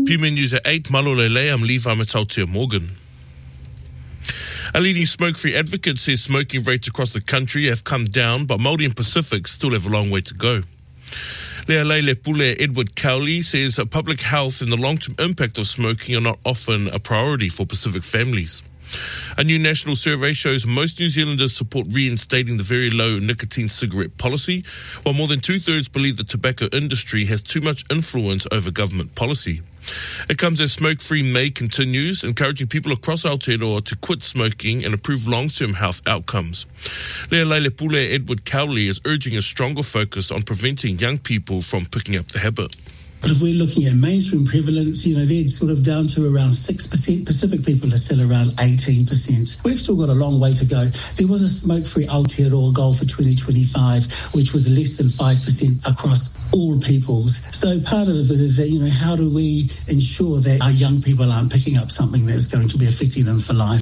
PMN News at 8, Malolele, I'm Levi Matautia Morgan. A leading smoke-free advocate says smoking rates across the country have come down, but Māori and Pacific still have a long way to go. Lea Leile Pule Edward Cowley says public health and the long-term impact of smoking are not often a priority for Pacific families. A new national survey shows most New Zealanders support reinstating the very low nicotine cigarette policy, while more than two-thirds believe the tobacco industry has too much influence over government policy. It comes as Smoke-Free May continues, encouraging people across Aotearoa to quit smoking and improve long-term health outcomes. Lea Leile Pule Edward Cowley is urging a stronger focus on preventing young people from picking up the habit. But if we're looking at mainstream prevalence, they're sort of down to around 6%. Pacific people are still around 18%. We've still got a long way to go. There was a smoke-free Aotearoa goal for 2025, which was less than 5% across all peoples. So part of it is that, how do we ensure that our young people aren't picking up something that's going to be affecting them for life?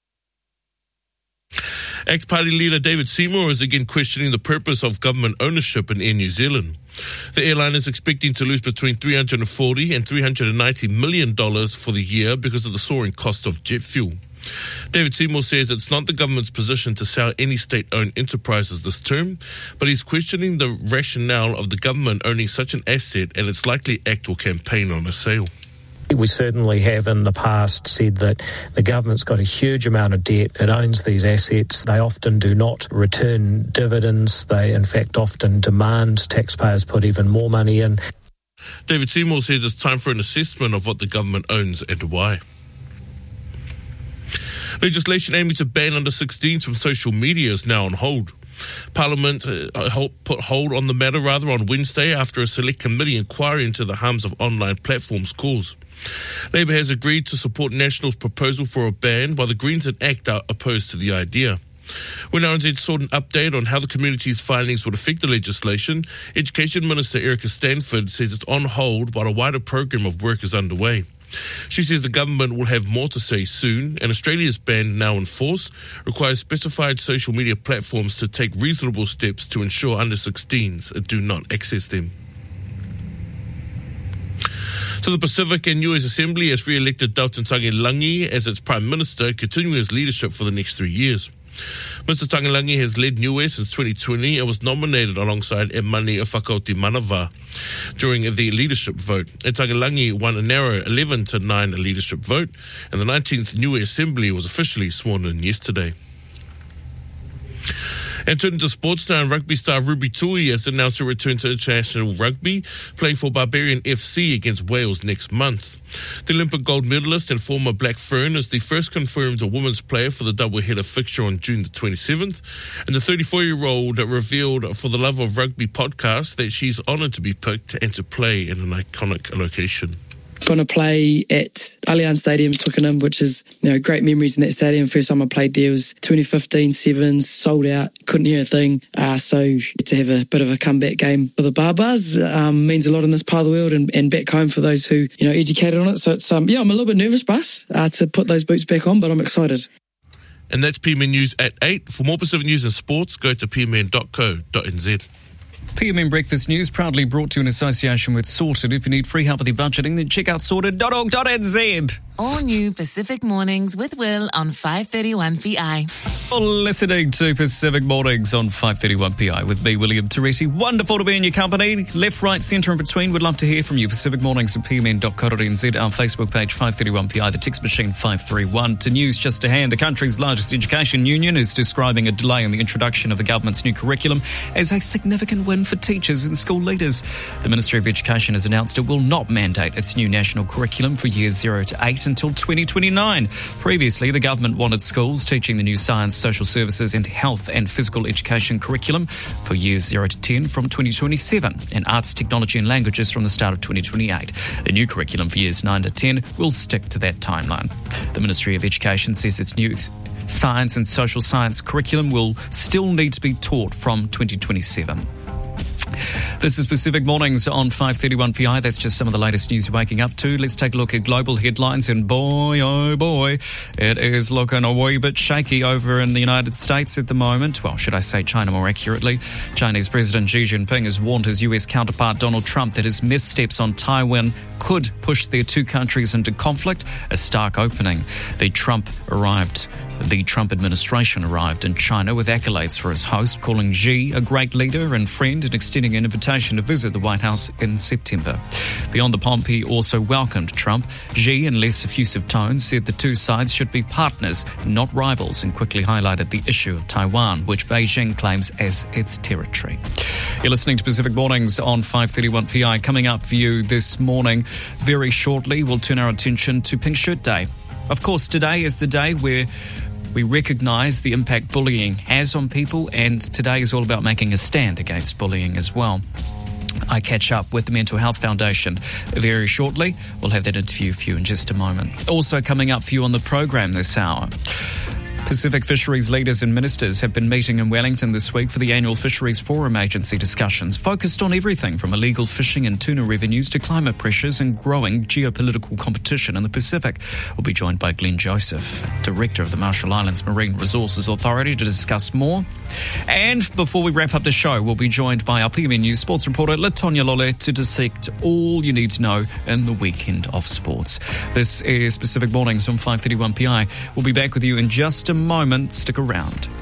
Ex-party leader David Seymour is again questioning the purpose of government ownership in Air New Zealand. The airline is expecting to lose between $340 and $390 million for the year because of the soaring cost of jet fuel. David Seymour says it's not the government's position to sell any state-owned enterprises this term, but he's questioning the rationale of the government owning such an asset and its likely act or campaign on a sale. We certainly have in the past said that the government's got a huge amount of debt. It owns these assets. They often do not return dividends. They, in fact, often demand taxpayers put even more money in. David Seymour says it's time for an assessment of what the government owns and why. Legislation aiming to ban under-16s from social media is now on hold. Parliament put hold on the matter on Wednesday after a select committee inquiry into the harms of online platforms calls. Labour has agreed to support National's proposal for a ban, while the Greens and ACT are opposed to the idea. When RNZ sought an update on how the community's findings would affect the legislation, Education Minister Erica Stanford says it's on hold while a wider program of work is underway. She says the government will have more to say soon, and Australia's ban, now in force, requires specified social media platforms to take reasonable steps to ensure under-16s do not access them. So the Pacific and US Assembly has re-elected Dalton Tagelangi as its Prime Minister, continuing his leadership for the next 3 years. Mr. Tagelangi has led Niue since 2020 and was nominated alongside Emani Whakauti Manava during the leadership vote. And Tagelangi won a narrow 11-9 leadership vote, and the 19th Niue Assembly was officially sworn in yesterday. And turning to sports now, rugby star Ruby Tui has announced a return to international rugby, playing for Barbarian FC against Wales next month. The Olympic gold medalist and former Black Fern is the first confirmed women's player for the doubleheader fixture on June the 27th. And the 34-year-old revealed for the Love of Rugby podcast that she's honoured to be picked and to play in an iconic location. Going to play at Allianz Stadium, Twickenham, which is great memories in that stadium. First time I played there was 2015 Sevens, sold out, couldn't hear a thing. So to have a bit of a comeback game for the Barbars means a lot in this part of the world and back home for those who educated on it. So it's I'm a little bit nervous, Bus, to put those boots back on, but I'm excited. And that's PMN News at 8. For more Pacific news and sports, go to pmn.co.nz. PMN Breakfast News proudly brought to you in association with Sorted. If you need free help with your budgeting, then check out sorted.org.nz. All new Pacific Mornings with Will on 531PI. Listening to Pacific Mornings on 531PI with me, William Teresi. Wonderful to be in your company. Left, right, centre and between. We'd love to hear from you. Pacific Mornings at pmn.co.nz. Our Facebook page, 531PI. The text machine, 531. To news just to hand, the country's largest education union is describing a delay in the introduction of the government's new curriculum as a significant win for teachers and school leaders. The Ministry of Education has announced it will not mandate its new national curriculum for years 0 to 8 until 2029. Previously, the government wanted schools teaching the new science, social services and health and physical education curriculum for years 0 to 10 from 2027 and arts, technology and languages from the start of 2028. The new curriculum for years 9 to 10 will stick to that timeline. The Ministry of Education says its new science and social science curriculum will still need to be taught from 2027. This is Pacific Mornings on 531PI. That's just some of the latest news you're waking up to. Let's take a look at global headlines. And boy, oh boy, it is looking a wee bit shaky over in the United States at the moment. Well, should I say China more accurately? Chinese President Xi Jinping has warned his US counterpart Donald Trump that his missteps on Taiwan could push their two countries into conflict, a stark opening. The Trump administration arrived in China with accolades for his host, calling Xi a great leader and friend and extending an invitation to visit the White House in September. Beyond the pomp, he also welcomed Trump. Xi, in less effusive tones, said the two sides should be partners, not rivals, and quickly highlighted the issue of Taiwan, which Beijing claims as its territory. You're listening to Pacific Mornings on 531 PI. Coming up for you this morning, very shortly, we'll turn our attention to Pink Shirt Day. Of course, today is the day where we recognise the impact bullying has on people, and today is all about making a stand against bullying as well. I catch up with the Mental Health Foundation very shortly. We'll have that interview for you in just a moment. Also coming up for you on the program this hour, Pacific fisheries leaders and ministers have been meeting in Wellington this week for the annual Fisheries Forum Agency discussions, focused on everything from illegal fishing and tuna revenues to climate pressures and growing geopolitical competition in the Pacific. We'll be joined by Glenn Joseph, Director of the Marshall Islands Marine Resources Authority, to discuss more. And before we wrap up the show, we'll be joined by our PMN News sports reporter Latonya Lole to dissect all you need to know in the weekend of sports. This is Pacific Mornings on 531 PI. We'll be back with you in just a moment. Stick around.